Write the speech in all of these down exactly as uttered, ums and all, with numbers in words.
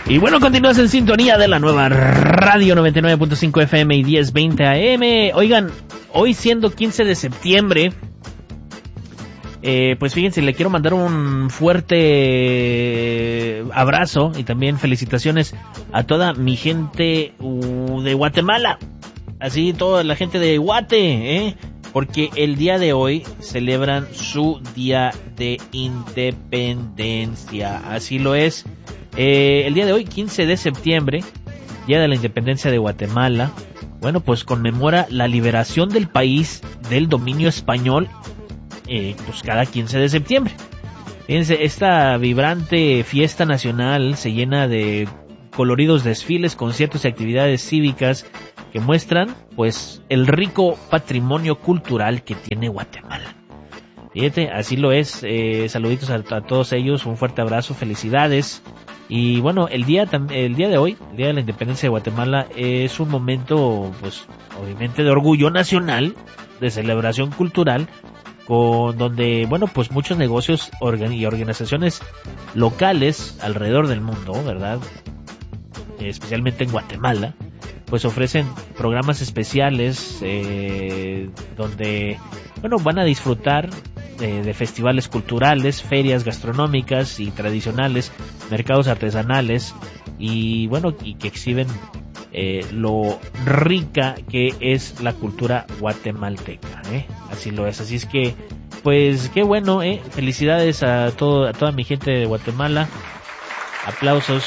Y bueno, continúas en sintonía de la nueva Radio noventa y nueve punto cinco F M y diez veinte A M. Oigan, hoy siendo quince de septiembre, eh, pues fíjense, le quiero mandar un fuerte abrazo y también felicitaciones a toda mi gente uh, de Guatemala. Así, toda la gente de Guate, ¿eh? Porque el día de hoy celebran su día de independencia. Así lo es. Eh, el día de hoy, quince de septiembre, Día de la Independencia de Guatemala, bueno, pues conmemora la liberación del país del dominio español, eh, pues cada quince de septiembre. Fíjense, esta vibrante fiesta nacional se llena de coloridos desfiles, conciertos y actividades cívicas que muestran, pues, el rico patrimonio cultural que tiene Guatemala. Fíjate, así lo es. Eh, saluditos a, a todos ellos, un fuerte abrazo, felicidades. Y bueno, el día el día de hoy, el Día de la Independencia de Guatemala, es un momento, pues, obviamente de orgullo nacional, de celebración cultural, con donde, bueno, pues muchos negocios organ- y organizaciones locales alrededor del mundo, ¿verdad? Eh, especialmente en Guatemala, pues ofrecen programas especiales eh, donde, bueno, van a disfrutar eh, de festivales culturales, ferias gastronómicas y tradicionales, mercados artesanales y, bueno, y que exhiben eh, lo rica que es la cultura guatemalteca, ¿eh? Así lo es. Así es que, pues, qué bueno, ¿eh? Felicidades a todo, a toda mi gente de Guatemala. Aplausos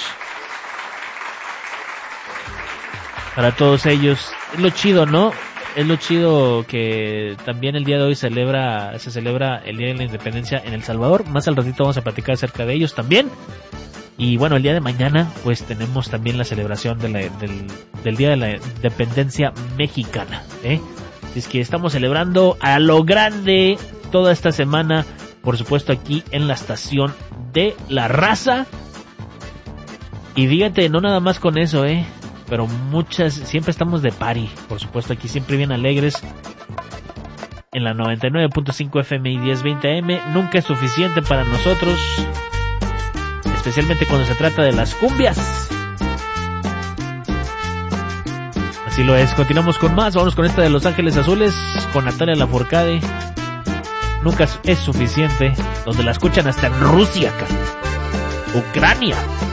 para todos ellos. Es lo chido, ¿no? Es lo chido que también el día de hoy celebra, se celebra el Día de la Independencia en El Salvador. Más al ratito vamos a platicar acerca de ellos también. Y bueno, el día de mañana pues tenemos también la celebración de la, del, del Día de la Independencia mexicana, ¿eh? Es que estamos celebrando a lo grande toda esta semana, por supuesto aquí en la estación de La Raza. Y fíjate, no nada más con eso, ¿eh? Pero muchas, siempre estamos de party, por supuesto, aquí siempre bien alegres en la noventa y nueve punto cinco F M y diez veinte A M. Nunca es suficiente para nosotros, especialmente cuando se trata de las cumbias. Así lo es. Continuamos con más, vamos con esta de Los Ángeles Azules, con Natalia Lafourcade. Nunca es suficiente, donde la escuchan hasta en Rusia, Ucrania.